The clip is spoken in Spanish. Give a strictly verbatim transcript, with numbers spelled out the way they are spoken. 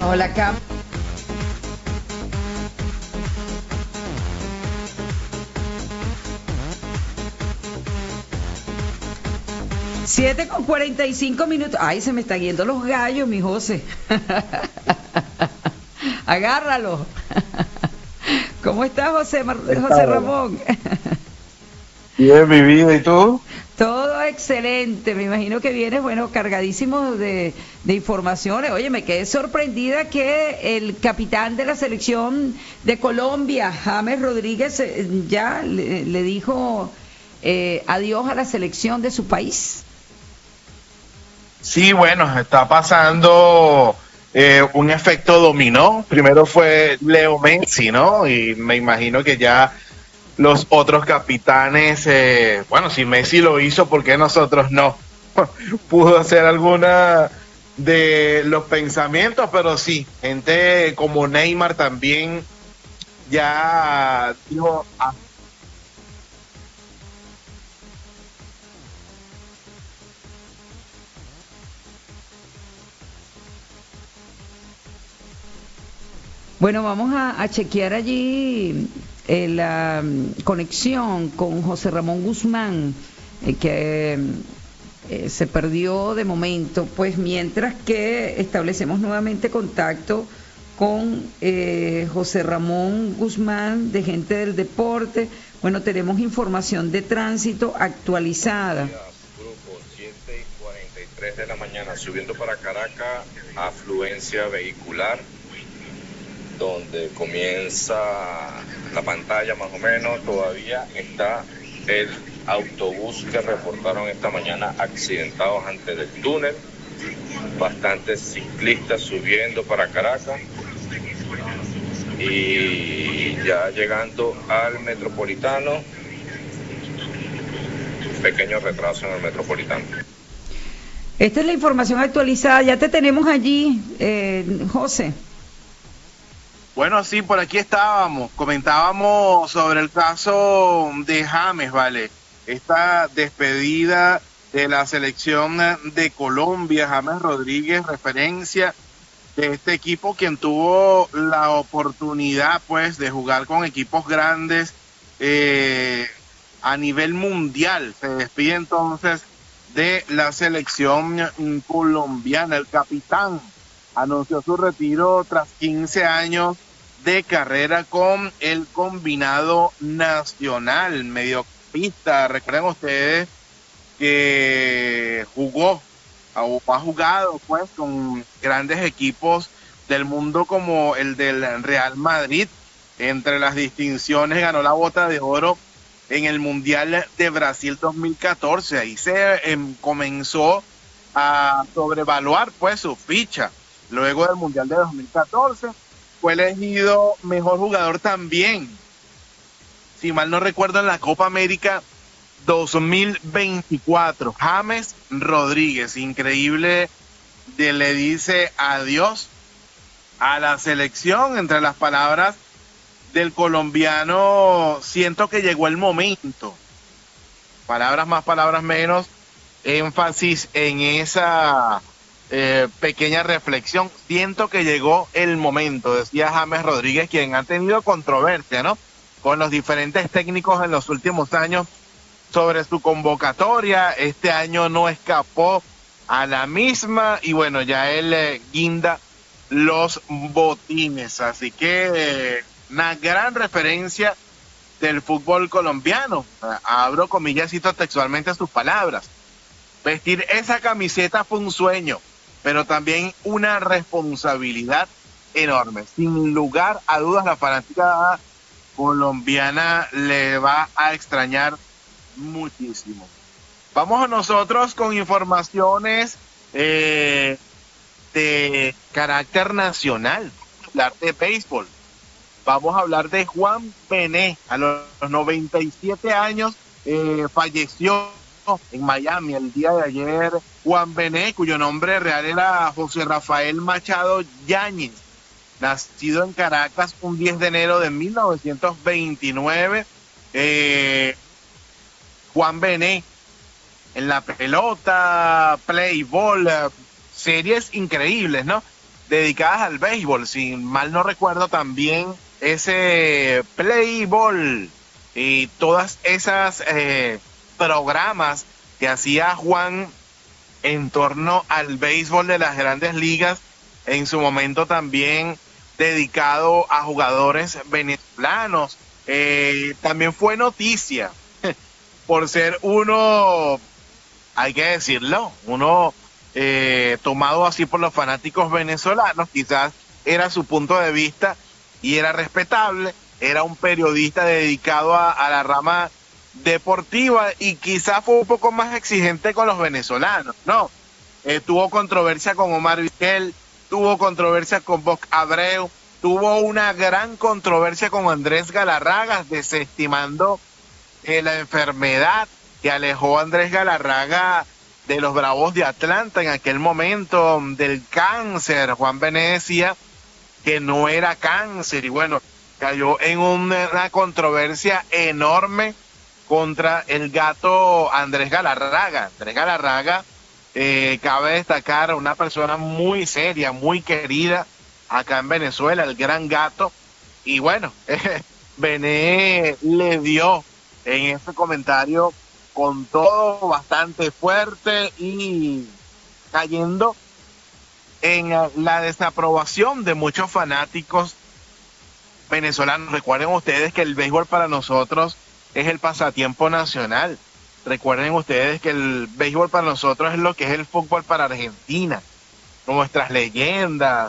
Hola, Cam. Siete con cuarenta y cinco minutos. Ay, se me están yendo los gallos, mi José. Agárralo. ¿Cómo estás, José, Mar José Ramón? Bien, mi vida, ¿y tú? Todo excelente. Me imagino que vienes, bueno, cargadísimo de, de informaciones. Oye, me quedé sorprendida que el capitán de la selección de Colombia, James Rodríguez, ya le, le dijo eh, adiós a la selección de su país. Sí, bueno, está pasando eh, un efecto dominó. Primero fue Leo Messi, ¿no? Y me imagino que ya los otros capitanes, eh, bueno, si Messi lo hizo, ¿por qué nosotros no? Pudo hacer alguna de los pensamientos, pero sí, gente como Neymar también ya dijo, ah, Bueno, vamos a, a chequear allí eh, la mm, conexión con José Ramón Guzmán, eh, que eh, se perdió de momento, pues mientras que establecemos nuevamente contacto con eh, José Ramón Guzmán de Gente del Deporte. Bueno, tenemos información de tránsito actualizada. Grupo siete y cuarenta y tres de la mañana, subiendo para Caracas, afluencia vehicular, donde comienza la pantalla más o menos, todavía está el autobús que reportaron esta mañana accidentados antes del túnel, bastantes ciclistas subiendo para Caracas y ya llegando al Metropolitano, pequeño retraso en el Metropolitano. Esta es la información actualizada, ya te tenemos allí, eh, José. bueno, sí, por aquí estábamos, comentábamos sobre el caso de James, ¿vale? Esta despedida de la selección de Colombia, James Rodríguez, referencia de este equipo, quien tuvo la oportunidad, pues, de jugar con equipos grandes eh, a nivel mundial. Se despide entonces de la selección colombiana. El capitán anunció su retiro tras quince años de carrera con el combinado nacional, mediocampista. Recuerden ustedes que jugó o ha jugado pues con grandes equipos del mundo como el del Real Madrid. Entre las distinciones ganó la Bota de Oro en el Mundial de Brasil dos mil catorce. Ahí se eh, comenzó a sobrevaluar pues su ficha. Luego del Mundial de dos mil catorce fue elegido mejor jugador también, si mal no recuerdo, en la Copa América dos mil veinticuatro. James Rodríguez, increíble, de, le dice adiós a la selección. Entre las palabras del colombiano, siento que llegó el momento. Palabras más, palabras menos, énfasis en esa Eh, pequeña reflexión. Siento que llegó el momento, decía James Rodríguez, quien ha tenido controversia, ¿no?, con los diferentes técnicos en los últimos años sobre su convocatoria. Este año no escapó a la misma y bueno, ya él eh, guinda los botines. Así que eh, una gran referencia del fútbol colombiano. Abro comillas, cito textualmente sus palabras: vestir esa camiseta fue un sueño, pero también una responsabilidad enorme. Sin lugar a dudas, la fanática colombiana le va a extrañar muchísimo. Vamos a nosotros con informaciones eh, de carácter nacional, hablar de béisbol. Vamos a hablar de Juan Bené. A los noventa y siete años eh, falleció en Miami el día de ayer Juan Bené, cuyo nombre real era José Rafael Machado Yáñez, nacido en Caracas un diez de enero de mil novecientos veintinueve. eh, Juan Bené en la pelota, play ball, series increíbles, ¿no? dedicadas al béisbol. Si mal no recuerdo, también ese Play Ball y todas esas eh, programas que hacía Juan en torno al béisbol de las grandes ligas, en su momento también dedicado a jugadores venezolanos. Eh, también fue noticia por ser uno, hay que decirlo, uno eh, tomado así por los fanáticos venezolanos. Quizás era su punto de vista y era respetable, era un periodista dedicado a, a la rama deportiva y quizás fue un poco más exigente con los venezolanos, ¿no? Eh, tuvo controversia con Omar Vizquel, tuvo controversia con Boc Abreu, tuvo una gran controversia con Andrés Galarraga, desestimando eh, la enfermedad que alejó a Andrés Galarraga de los Bravos de Atlanta en aquel momento, del cáncer. Juan Venecia, que no era cáncer, y bueno, cayó en una controversia enorme contra el gato Andrés Galarraga. Andrés Galarraga, eh, cabe destacar, una persona muy seria, muy querida acá en Venezuela, el gran gato, y bueno, eh, Bené le dio en ese comentario con todo bastante fuerte y cayendo en la desaprobación de muchos fanáticos venezolanos. Recuerden ustedes que el béisbol para nosotros es el pasatiempo nacional. Recuerden ustedes que el béisbol para nosotros es lo que es el fútbol para Argentina. Nuestras leyendas,